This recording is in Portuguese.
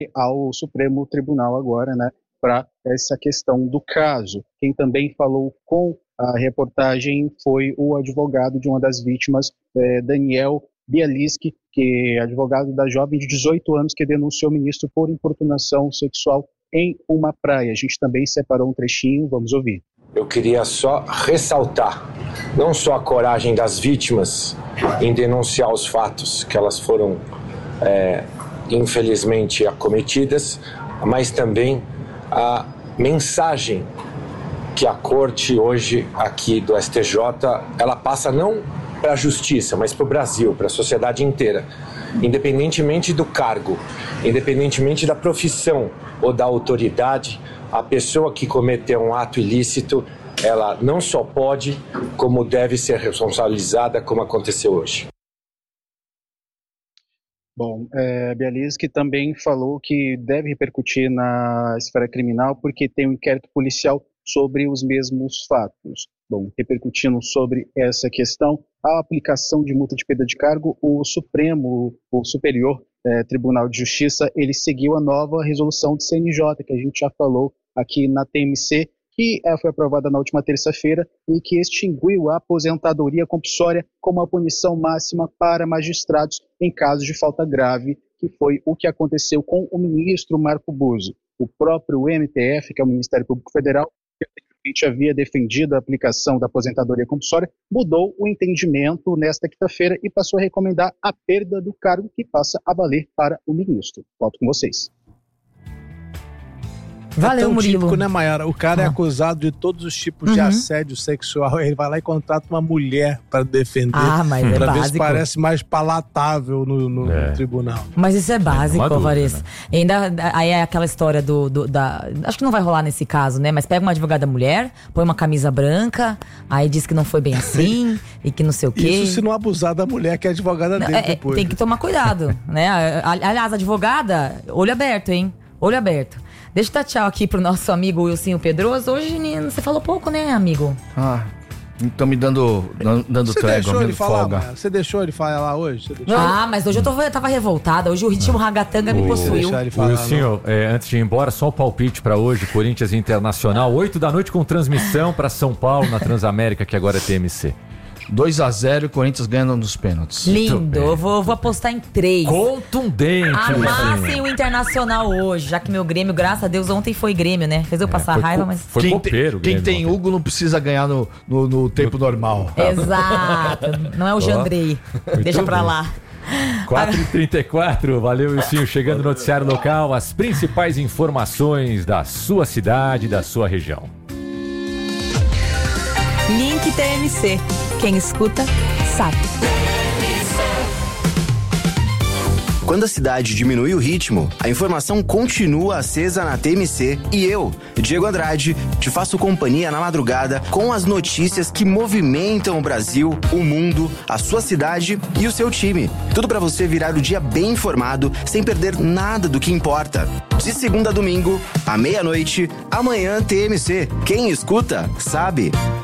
ao Supremo Tribunal agora, né, para essa questão do caso. Quem também falou com a reportagem foi o advogado de uma das vítimas, Daniel Bialiski, que é advogado da jovem de 18 anos que denunciou o ministro por importunação sexual em uma praia. A gente também separou um trechinho, vamos ouvir. Eu queria só ressaltar não só a coragem das vítimas em denunciar os fatos que elas foram infelizmente acometidas, mas também a mensagem que a Corte hoje aqui do STJ, ela passa não para a justiça, mas para o Brasil, para a sociedade inteira. Independentemente do cargo, independentemente da profissão ou da autoridade, a pessoa que cometeu um ato ilícito, ela não só pode, como deve ser responsabilizada, como aconteceu hoje. Bom, Bialiski também falou que deve repercutir na esfera criminal porque tem um inquérito policial sobre os mesmos fatos. Bom, repercutindo sobre essa questão, a aplicação de multa de perda de cargo, o Superior Tribunal de Justiça, ele seguiu a nova resolução do CNJ, que a gente já falou aqui na TMC, que foi aprovada na última terça-feira e que extinguiu a aposentadoria compulsória como a punição máxima para magistrados em casos de falta grave, que foi o que aconteceu com o ministro Marco Buzzi. O próprio MPF, que é o Ministério Público Federal, que anteriormente havia defendido a aplicação da aposentadoria compulsória, mudou o entendimento nesta quinta-feira e passou a recomendar a perda do cargo que passa a valer para o ministro. Volto com vocês. Valeu, tão Murilo. Típico, né, Mayara? O cara é acusado de todos os tipos de assédio sexual. Ele vai lá e contrata uma mulher para defender. Mas é pra ver básico. se parece mais palatável no tribunal. Mas isso é básico, Alvarez. Né? Ainda aí é aquela história acho que não vai rolar nesse caso, né? Mas pega uma advogada mulher, põe uma camisa branca, aí diz que não foi bem assim e que não sei o quê. Isso se não abusar da mulher que é advogada dele depois. Tem que tomar cuidado, né? Aliás, advogada, olho aberto, hein? Olho aberto. Deixa eu dar tchau aqui pro nosso amigo Wilsinho Pedroso. Hoje você falou pouco, né, amigo? Estão me dando trégua, me folga. Você deixou ele falar hoje? Mas hoje eu tava revoltada. Hoje o ritmo ragatanga me possuiu. Wilsinho, antes de ir embora, só o palpite pra hoje. Corinthians Internacional, 8 da noite com transmissão pra São Paulo na Transamérica, que agora é TMC. 2-0 e o Corinthians ganhando nos pênaltis. Lindo, eu vou apostar em 3. Contundente. Amassem o Internacional hoje, já que meu Grêmio, graças a Deus, ontem foi Grêmio, né? Fez eu passar raiva, mas... Foi copeiro. Quem tem Hugo não precisa ganhar no tempo normal. Exato, não é o Jandrei. Deixa pra lá. 4h34, valeu, Wilsinho. Chegando no noticiário local, as principais informações da sua cidade, da sua região. Link TMC. Quem escuta, sabe. Quando a cidade diminui o ritmo, a informação continua acesa na TMC e eu, Diego Andrade, te faço companhia na madrugada com as notícias que movimentam o Brasil, o mundo, a sua cidade e o seu time. Tudo para você virar o dia bem informado, sem perder nada do que importa. De segunda a domingo, à meia-noite, amanhã TMC. Quem escuta, sabe.